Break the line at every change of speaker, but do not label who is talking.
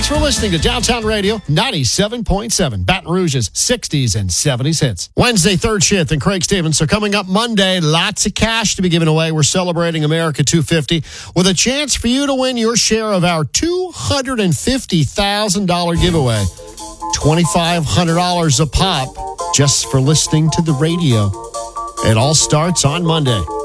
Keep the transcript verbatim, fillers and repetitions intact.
for listening to Downtown Radio ninety-seven point seven, Baton Rouge's sixties and seventies hits. Wednesday, third shift, and Craig Stevens. So coming up Monday, lots of cash to be given away. We're celebrating America two fifty with a chance for you to win your share of our two hundred fifty thousand dollars giveaway. twenty-five hundred dollars a pop just for listening to the radio. It all starts on Monday.